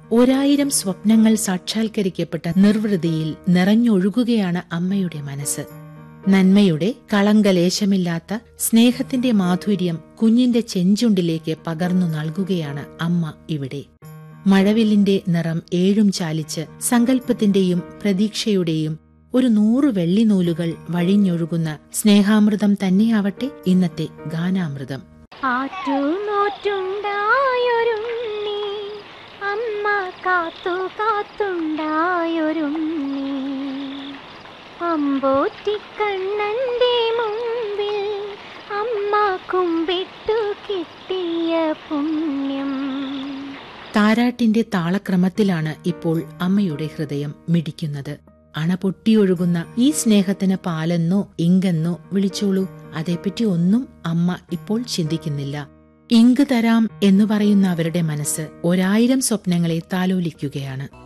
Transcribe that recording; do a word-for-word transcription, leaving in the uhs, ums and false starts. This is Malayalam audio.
ഒരായിരം സ്വപ്നങ്ങൾ സാക്ഷാത്കരിക്കപ്പെട്ട നിർവൃതിയിൽ നിറഞ്ഞൊഴുകുകയാണ് അമ്മയുടെ മനസ്സ്. നന്മയുടെ കളങ്കലേശമില്ലാത്ത സ്നേഹത്തിന്റെ മാധുര്യം കുഞ്ഞിന്റെ ചെഞ്ചുണ്ടിലേക്ക് പകർന്നു നൽകുകയാണ് അമ്മ ഇവിടെ. മഴവില്ലിന്റെ നിറം ഏഴും ചാലിച്ച് സങ്കല്പത്തിന്റെയും പ്രതീക്ഷയുടെയും ഒരു നൂറു വെള്ളിനൂലുകൾ വഴിഞ്ഞൊഴുകുന്ന സ്നേഹാമൃതം തന്നെയാവട്ടെ ഇന്നത്തെ ഗാനാമൃതം. ആറ്റുനോറ്റുണ്ടായൊരുണ്ണി, അമ്മ കാത്തു കാത്തുണ്ടായൊരുണ്ണി, അമ്പോറ്റിക്കണ്ണന്റെ മുമ്പിൽ അമ്മ കുമ്പിട്ടു കിട്ടിയ പുണ്യം. താരാട്ടിന്റെ താളക്രമത്തിലാണ് ഇപ്പോൾ അമ്മയുടെ ഹൃദയം മിടിക്കുന്നത്. അണപൊട്ടിയൊഴുകുന്ന ഈ സ്നേഹത്തിന് പാലെന്നോ ഇങ്കെന്നോ വിളിച്ചോളൂ, അതേപ്പറ്റി ഒന്നും അമ്മ ഇപ്പോൾ ചിന്തിക്കുന്നില്ല. ഇങ്ക് തരാം എന്നു പറയുന്ന അവരുടെ മനസ്സ് ഒരായിരം സ്വപ്നങ്ങളെ താലോലിക്കുകയാണ്.